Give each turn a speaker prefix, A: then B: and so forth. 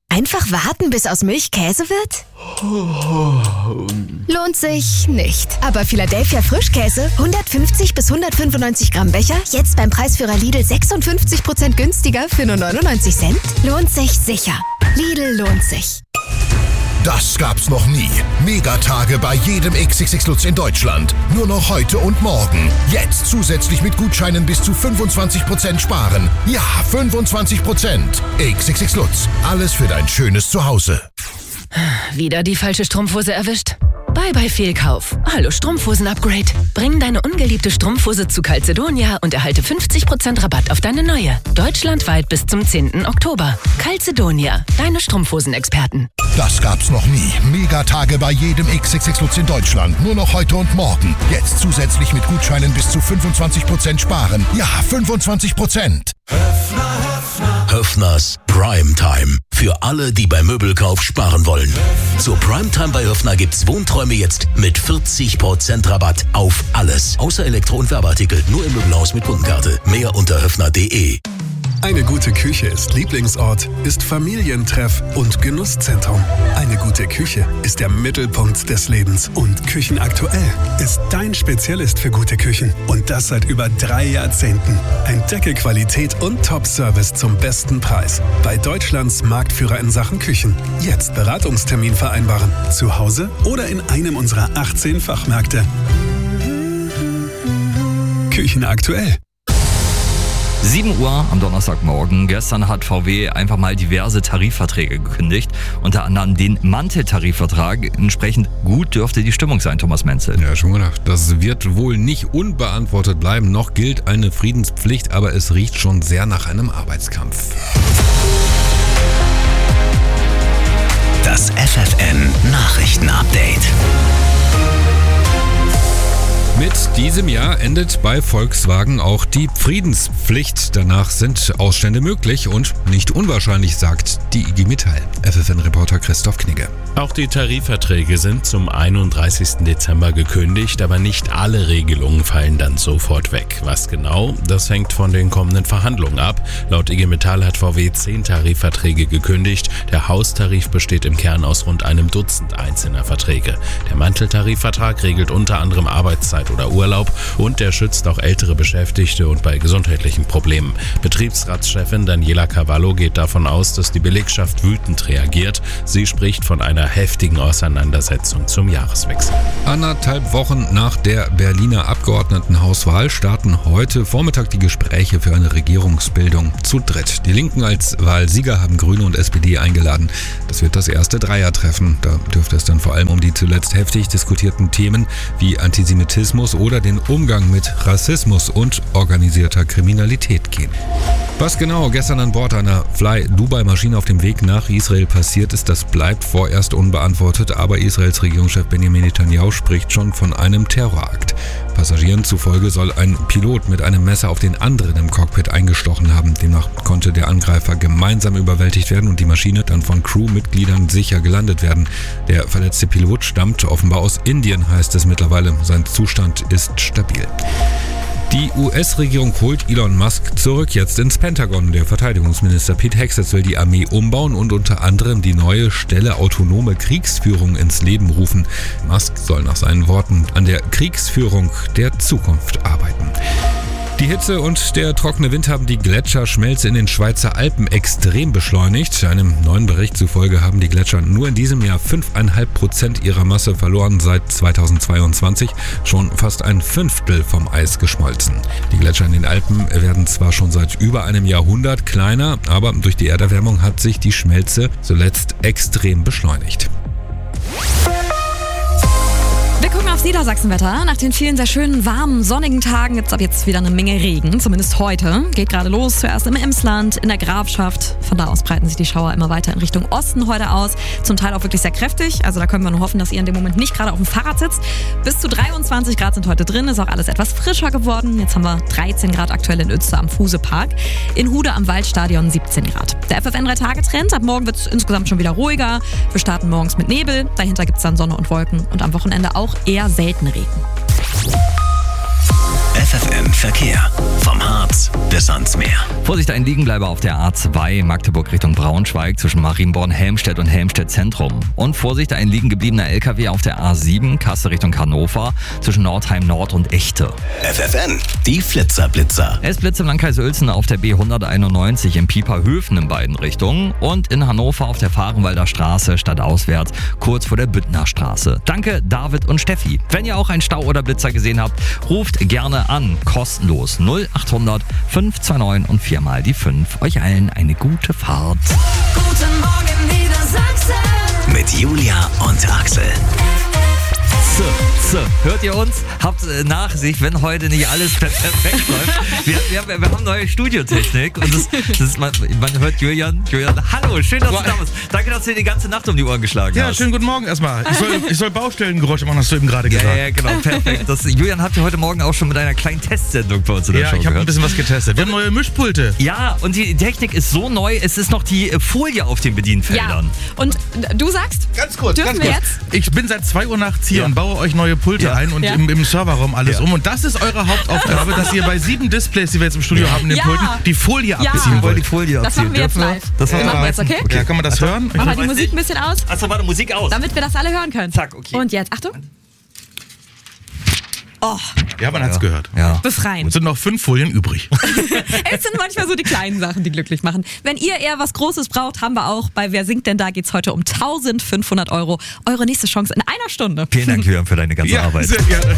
A: Einfach warten, bis aus Milch Käse wird? Lohnt sich nicht. Aber Philadelphia Frischkäse, 150 bis 195 Gramm Becher, jetzt beim Preisführer Lidl 56% günstiger für nur 99 Cent? Lohnt sich sicher. Lidl lohnt sich.
B: Das gab's noch nie. Megatage bei jedem XXX Lutz in Deutschland. Nur noch heute und morgen. Jetzt zusätzlich mit Gutscheinen bis zu 25% sparen. Ja, 25%. XXX Lutz. Alles für dein schönes Zuhause.
C: Wieder die falsche Strumpfhose erwischt? Bye Fehlkauf. Hallo Strumpfhosen-Upgrade. Bring deine ungeliebte Strumpfhose zu Calzedonia und erhalte 50% Rabatt auf deine neue. Deutschlandweit bis zum 10. Oktober. Calzedonia, deine Strumpfhosen-Experten.
B: Das gab's noch nie. Megatage bei jedem XXX Lutz in Deutschland. Nur noch heute und morgen. Jetzt zusätzlich mit Gutscheinen bis zu 25% sparen. Ja, 25%.
D: Höffners Primetime. Für alle, die beim Möbelkauf sparen wollen. Zur Primetime bei Höffner gibt's Wohnträume jetzt mit 40% Rabatt auf alles. Außer Elektro- und Werbeartikel. Nur im Möbelhaus mit Kundenkarte. Mehr unter höffner.de.
E: Eine gute Küche ist Lieblingsort, ist Familientreff und Genusszentrum. Eine gute Küche ist der Mittelpunkt des Lebens. Und Küchenaktuell ist dein Spezialist für gute Küchen. Und das seit über 3 Jahrzehnten. Entdecke Qualität und Top-Service zum besten Preis. Bei Deutschlands Marktführer in Sachen Küchen. Jetzt Beratungstermin vereinbaren. Zu Hause oder in einem unserer 18 Fachmärkte. Küchenaktuell.
F: 7 Uhr am Donnerstagmorgen. Gestern hat VW einfach mal diverse Tarifverträge gekündigt. Unter anderem den Mantel-Tarifvertrag. Entsprechend gut dürfte die Stimmung sein, Thomas Menzel.
G: Ja, schon gedacht. Das wird wohl nicht unbeantwortet bleiben. Noch gilt eine Friedenspflicht, aber es riecht schon sehr nach einem Arbeitskampf.
D: Das FFN-Nachrichten-Update.
G: Mit diesem Jahr endet bei Volkswagen auch die Friedenspflicht. Danach sind Ausstände möglich und nicht unwahrscheinlich, sagt die IG Metall. FFN-Reporter Christoph Knigge.
H: Auch die Tarifverträge sind zum 31. Dezember gekündigt, aber nicht alle Regelungen fallen dann sofort weg. Was genau? Das hängt von den kommenden Verhandlungen ab. Laut IG Metall hat VW 10 Tarifverträge gekündigt. Der Haustarif besteht im Kern aus rund einem Dutzend einzelner Verträge. Der Manteltarifvertrag regelt unter anderem Arbeitszeit oder Urlaub und der schützt auch ältere Beschäftigte und bei gesundheitlichen Problemen. Betriebsratschefin Daniela Cavallo geht davon aus, dass die Belegschaft wütend reagiert. Sie spricht von einer heftigen Auseinandersetzung zum Jahreswechsel.
G: 1,5 Wochen nach der Berliner Abgeordnetenhauswahl starten heute Vormittag die Gespräche für eine Regierungsbildung zu dritt. Die Linken als Wahlsieger haben Grüne und SPD eingeladen. Das wird das erste Dreiertreffen. Da dürfte es dann vor allem um die zuletzt heftig diskutierten Themen wie Antisemitismus oder den Umgang mit Rassismus und organisierter Kriminalität gehen. Was genau gestern an Bord einer Fly-Dubai-Maschine auf dem Weg nach Israel passiert ist, das bleibt vorerst unbeantwortet, aber Israels Regierungschef Benjamin Netanyahu spricht schon von einem Terrorakt. Passagieren zufolge soll ein Pilot mit einem Messer auf den anderen im Cockpit eingestochen haben. Demnach konnte der Angreifer gemeinsam überwältigt werden und die Maschine dann von Crewmitgliedern sicher gelandet werden. Der verletzte Pilot stammt offenbar aus Indien, heißt es mittlerweile. Sein Zustand ist stabil. Die US-Regierung holt Elon Musk zurück, jetzt ins Pentagon. Der Verteidigungsminister Pete Hegseth will die Armee umbauen und unter anderem die neue Stelle Autonome Kriegsführung ins Leben rufen. Musk soll nach seinen Worten an der Kriegsführung der Zukunft arbeiten. Die Hitze und der trockene Wind haben die Gletscherschmelze in den Schweizer Alpen extrem beschleunigt. Einem neuen Bericht zufolge haben die Gletscher nur in diesem Jahr 5,5% ihrer Masse verloren, seit 2022 schon fast ein Fünftel vom Eis geschmolzen. Die Gletscher in den Alpen werden zwar schon seit über einem Jahrhundert kleiner, aber durch die Erderwärmung hat sich die Schmelze zuletzt extrem beschleunigt.
I: Wir gucken aufs Niedersachsenwetter. Nach den vielen sehr schönen, warmen, sonnigen Tagen gibt es ab jetzt wieder eine Menge Regen, zumindest heute. Geht gerade los, zuerst im Emsland, in der Grafschaft. Von da aus breiten sich die Schauer immer weiter in Richtung Osten heute aus. Zum Teil auch wirklich sehr kräftig. Also da können wir nur hoffen, dass ihr in dem Moment nicht gerade auf dem Fahrrad sitzt. Bis zu 23 Grad sind heute drin, ist auch alles etwas frischer geworden. Jetzt haben wir 13 Grad aktuell in Uetze am Fusepark. In Hude am Waldstadion 17 Grad. Der FFN 3-Tage-Trend. Ab morgen wird es insgesamt schon wieder ruhiger. Wir starten morgens mit Nebel. Dahinter gibt es dann Sonne und Wolken. Und am Wochenende auch eher selten Regen.
J: FFN Verkehr. Vom Harz bis ans Meer.
F: Vorsicht, ein Liegenbleiber auf der A2 Magdeburg Richtung Braunschweig zwischen Marienborn-Helmstedt und Helmstedt Zentrum. Und Vorsicht, ein liegen gebliebener LKW auf der A7 Kassel Richtung Hannover zwischen Nordheim Nord und Echte.
J: FFN, die Flitzer.
F: Es blitzt im Landkreis Uelzen auf der B191 in Pieperhöfen in beiden Richtungen und in Hannover auf der Fahrenwalder Straße stadtauswärts kurz vor der Büttner Straße. Danke David und Steffi. Wenn ihr auch einen Stau oder Blitzer gesehen habt, ruft gerne an. Kostenlos 0800 529 und 4 mal die 5. Euch allen eine gute Fahrt.
K: Guten Morgen Niedersachsen.
J: Mit Julia und Axel.
F: So, hört ihr uns? Habt Nachsicht, wenn heute nicht alles perfekt läuft. Wir haben neue Studiotechnik und man hört Julian. Hallo, schön, dass du da bist. Danke, dass du dir die ganze Nacht um die Ohren geschlagen hast.
L: Ja, schönen guten Morgen erstmal. Ich soll Baustellengeräusche machen, hast du eben gerade gesagt.
F: Ja, genau, perfekt. Julian habt ihr heute Morgen auch schon mit einer kleinen Testsendung bei uns in der Show
L: ich habe ein bisschen was getestet. Wir haben neue Mischpulte.
F: Ja, und die Technik ist so neu, es ist noch die Folie auf den Bedienfeldern.
I: Ja, und du sagst?
L: Ganz kurz.
I: Jetzt?
L: Ich bin seit 2 Uhr nachts hier und baue euch neue Pulte ein und im Serverraum alles um. Und das ist eure Hauptaufgabe, dass ihr bei 7 Displays, die wir jetzt im Studio haben, in den Pulten, die Folie abziehen wollt.
F: Die Folie
I: das machen wir jetzt live.
F: Das machen
I: wir jetzt, okay?
L: Ja, kann man das hören?
I: Mach mal die Musik ein bisschen aus.
F: Achso, warte, Musik aus.
I: Damit wir das alle hören können.
F: Zack, okay.
I: Und jetzt, Achtung. Oh.
L: Ja, man hat's gehört.
F: Ja.
I: Befreien.
L: Es sind noch 5 Folien übrig.
I: Es sind manchmal so die kleinen Sachen, die glücklich machen. Wenn ihr eher was Großes braucht, haben wir auch. Bei Wer singt denn da geht's heute um 1.500 €. Eure nächste Chance in einer Stunde.
F: Vielen Dank, Julian, für deine ganze Arbeit.
L: Sehr gerne.